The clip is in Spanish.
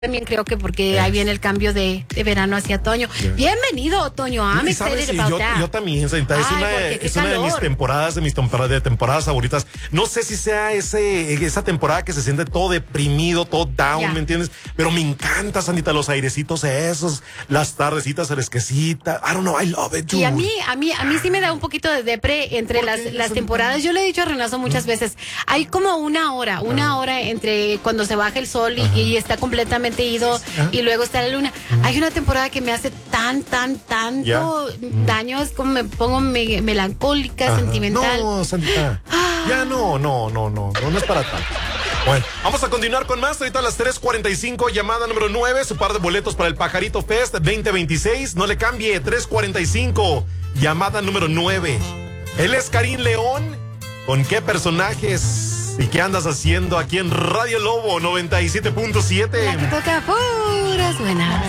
También creo que porque ahí viene el cambio de verano hacia otoño. Yeah. Bienvenido, otoño. I'm excited about that. Yo también, Sanita, es una de mis temporadas favoritas. No sé si sea esa temporada que se siente todo deprimido, todo down, ¿me entiendes? Pero me encanta, Sanita, los airecitos esos, las tardecitas fresquecitas. I don't know, I love it, dude. Y a mí sí me da un poquito de depre entre las temporadas. Yo le he dicho a Renato muchas veces, hay como una hora entre cuando se baja el sol y está completamente ido y luego está la luna. Hay una temporada que me hace tanto daño, es como me pongo melancólica, sentimental. No, Santita. Ya no es para tanto. Bueno, vamos a continuar con más. Ahorita a las 3:45, llamada número 9, su par de boletos para el Pajarito Fest 2026. No le cambie, 3:45, llamada número 9. Él es Karim León. ¿Con qué personajes y qué andas haciendo aquí en Radio Lobo 97.7? La que toca puras buenas.